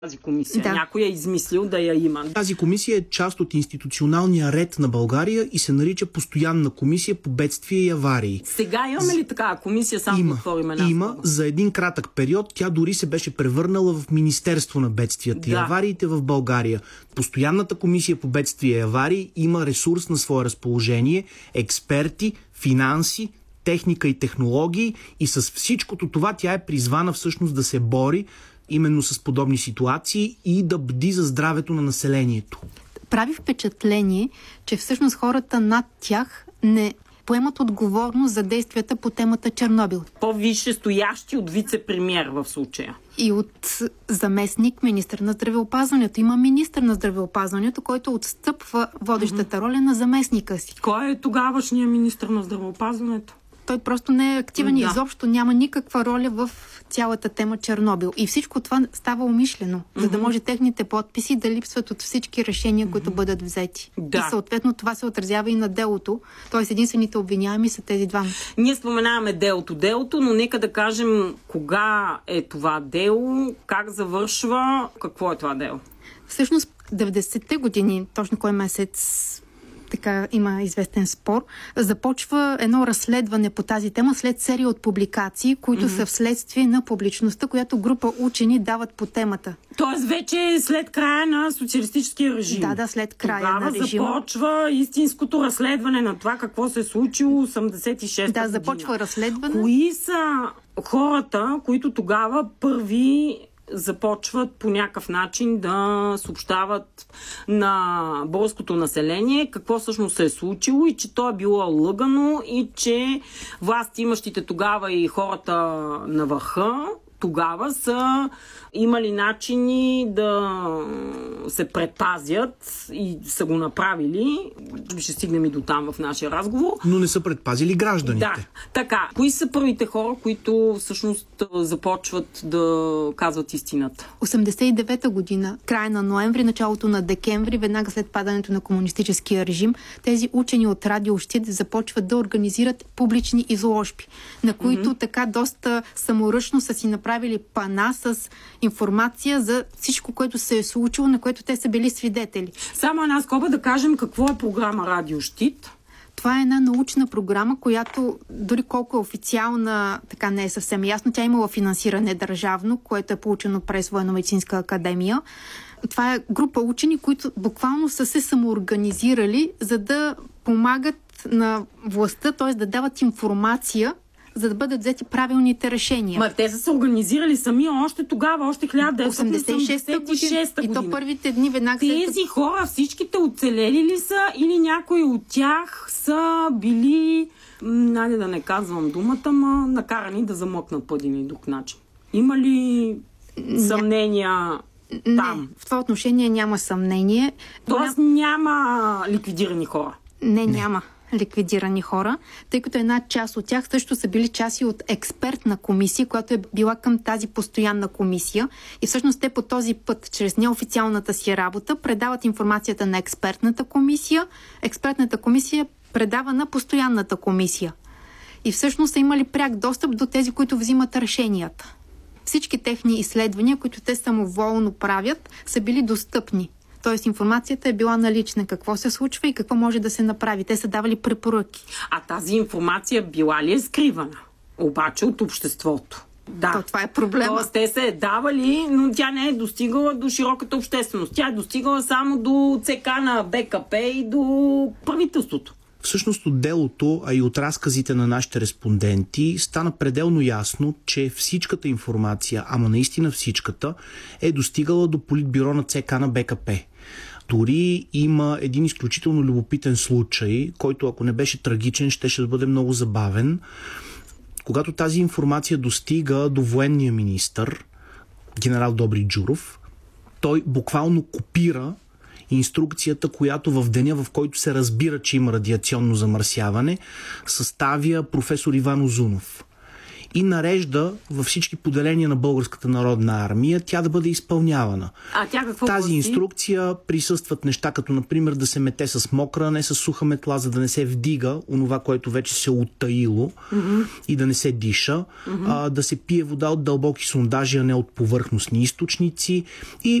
тази комисия. Да. Някой е измислил да я има. Тази комисия е част от институционалния ред на България и се нарича Постоянна комисия по бедствия и аварии. Сега имаме ли такава комисия? Само Има. За един кратък период тя дори се беше превърнала в Министерство на бедствията и авариите в България. Постоянната комисия по бедствия и аварии има ресурс на свое разположение, експерти, финанси, техника и технологии, и с всичкото това тя е призвана всъщност да се бори именно с подобни ситуации и да бди за здравето на населението. Прави впечатление, че всъщност хората над тях не поемат отговорност за действията по темата Чернобил. По-висше стоящи от вице-премиер в случая. И от заместник министър на здравеопазването. Има министър на здравеопазването, който отстъпва водещата роля на заместника си. Кой е тогавашният министър на здравеопазването? Той просто не е активен и изобщо няма никаква роля в цялата тема Чернобил. И всичко това става умишлено, за да може техните подписи да липсват от всички решения, които бъдат взети. Да. И съответно това се отразява и на делото. Тоест единствените обвиняеми са тези двамата. Ние споменаваме делото, но нека да кажем кога е това дело, как завършва, какво е това дело. Всъщност 90-те години, точно кой месец, така има известен спор, започва едно разследване по тази тема след серия от публикации, които са вследствие на публичността, която група учени дават по темата. Тоест вече след края на социалистическия режим. Да, след края на режима. Тогава започва истинското разследване на това какво се е случило 86-та година. Да, започва разследване. Кои са хората, които тогава първи започват по някакъв начин да съобщават на българското население какво всъщност се е случило и че то е било лъгано и че властимащите тогава и хората на върха тогава са имали начини да се предпазят и са го направили. Ще стигнем и до там в нашия разговор. Но не са предпазили гражданите. Да, така. Кои са първите хора, които всъщност започват да казват истината? 89-та година, края на ноември, началото на декември, веднага след падането на комунистическия режим, тези учени от Радио Щит започват да организират публични изложби, на които така доста саморъчно са си направили пана с информация за всичко, което се е случило, на което те са били свидетели. Само една скоба да кажем какво е програма Радио Щит. Това е една научна програма, която дори колко е официална, така не е съвсем ясно. Тя имала финансиране държавно, което е получено през Военно-медицинска академия. Това е група учени, които буквално са се самоорганизирали, за да помагат на властта, т.е. да дават информация, за да бъдат взети правилните решения. Ма те са се организирали сами още тогава, още 1986 година. И то първите дни веднага... Тези хора, всичките оцелели ли са или някои от тях са били, найде да не казвам думата, накарани да замъкнат по един или друг начин? Има ли съмнения там? Не, в това отношение няма съмнение. Тоест няма ликвидирани хора? Не, няма ликвидирани хора, тъй като една част от тях също са били части от експертна комисия, която е била към тази постоянна комисия. И всъщност те по този път, чрез неофициалната си работа, предават информацията на експертната комисия. Експертната комисия предава на постоянната комисия. И всъщност са имали пряк достъп до тези, които взимат решенията. Всички техни изследвания, които те самоволно правят, са били достъпни. Тоест информацията е била налична. Какво се случва и какво може да се направи. Те са давали препоръки. А тази информация била ли е скривана? Обаче от обществото. Да. Това е проблема. Тоест те се е давали, но тя не е достигала до широката общественост. Тя е достигала само до ЦК на БКП и до правителството. Всъщност от делото, а и от разказите на нашите респонденти, стана пределно ясно, че всичката информация, ама наистина всичката, е достигала до политбюро на ЦК на БКП. Дори има един изключително любопитен случай, който ако не беше трагичен, ще бъде много забавен. Когато тази информация достига до военния министър, генерал Добри Джуров, той буквално копира инструкцията, която в деня, в който се разбира, че има радиационно замърсяване, съставя професор Иван Озунов. и нарежда във всички поделения на Българската народна армия тя да бъде изпълнявана. А тя какво тази гласи? инструкция присъстват неща, като например да се мете с мокра, а не с суха метла, за да не се вдига онова, което вече се оттаило и да не се диша, да се пие вода от дълбоки сондажи, а не от повърхностни източници и